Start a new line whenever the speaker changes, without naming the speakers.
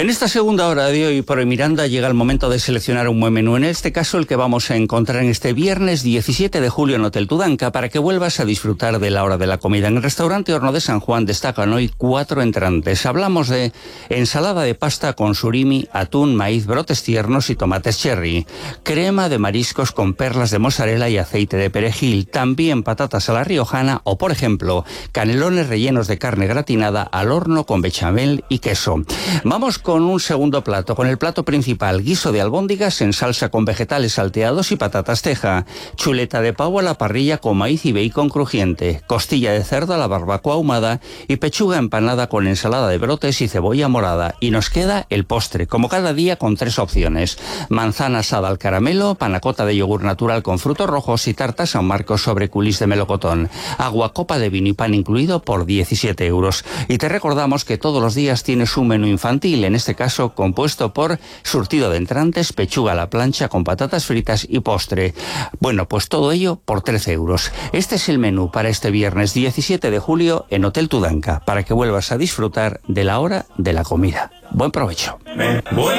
En esta segunda hora de hoy por Miranda llega el momento de seleccionar un buen menú. En este caso el que vamos a encontrar en este viernes 17 de julio en Hotel Tudanca para que vuelvas a disfrutar de la hora de la comida. En el restaurante Horno de San Juan destacan hoy 4 entrantes. Hablamos de ensalada de pasta con surimi, atún, maíz, brotes tiernos y tomates cherry. Crema de mariscos con perlas de mozzarella y aceite de perejil. También patatas a la riojana o, por ejemplo, canelones rellenos de carne gratinada al horno con bechamel y queso. Vamos con un segundo plato, con el plato principal, guiso de albóndigas en salsa con vegetales salteados y patatas teja, chuleta de pavo a la parrilla con maíz y bacon crujiente, costilla de cerdo a la barbacoa ahumada y pechuga empanada con ensalada de brotes y cebolla morada. Y nos queda el postre, como cada día, con 3 opciones: manzana asada al caramelo, panacota de yogur natural con frutos rojos y tarta San Marcos sobre culís de melocotón. Agua, copa de vino y pan incluido por 17 euros. Y te recordamos que todos los días tienes un menú infantil, en este caso compuesto por surtido de entrantes, pechuga a la plancha con patatas fritas y postre. Bueno, pues todo ello por 13 euros. Este es el menú para este viernes 17 de julio en Hotel Tudanca, para que vuelvas a disfrutar de la hora de la comida. Buen provecho.